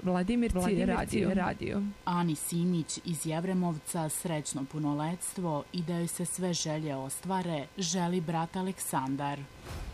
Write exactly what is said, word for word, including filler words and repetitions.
Vladimirci radio. radio. Ani Simić iz Jevremovca srećno punoletstvo i da joj se sve želje ostvare želi brat Aleksandar.